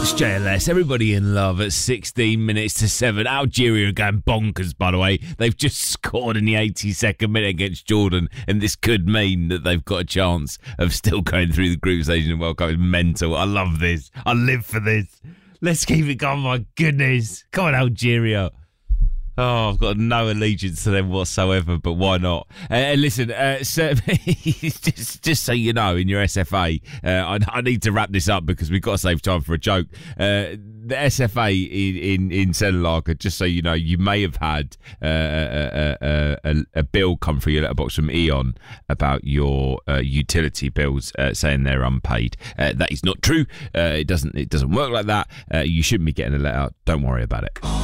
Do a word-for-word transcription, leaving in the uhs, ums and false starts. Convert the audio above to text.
J L S, everybody in love at sixteen minutes to seven. Algeria are going bonkers, by the way. They've just scored in the eighty-second minute against Jordan, and this could mean that they've got a chance of still going through the group stage in the World Cup. It's mental. I love this. I live for this. Let's keep it going, my goodness. Come on, Algeria. Oh, I've got no allegiance to them whatsoever, but why not? Uh, and listen, uh, so, just, just so you know, in your S F A, uh, I, I need to wrap this up because we've got to save time for a joke. Uh, the S F A in, in, in Senelager, just so you know, you may have had uh, a, a, a, a bill come through your letterbox from E.ON about your uh, utility bills uh, saying they're unpaid. Uh, that is not true. Uh, it doesn't. It doesn't work like that. Uh, you shouldn't be getting a letter. Don't worry about it.